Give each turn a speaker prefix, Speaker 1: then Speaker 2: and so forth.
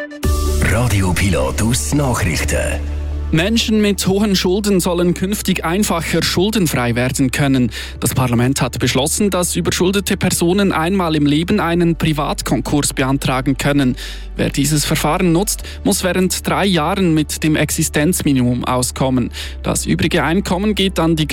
Speaker 1: Radiopilot aus Nachrichten.
Speaker 2: Menschen mit hohen Schulden sollen künftig einfacher schuldenfrei werden können. Das Parlament hat beschlossen, dass überschuldete Personen einmal im Leben einen Privatkonkurs beantragen können. Wer dieses Verfahren nutzt, muss während 3 Jahren mit dem Existenzminimum auskommen. Das übrige Einkommen geht an die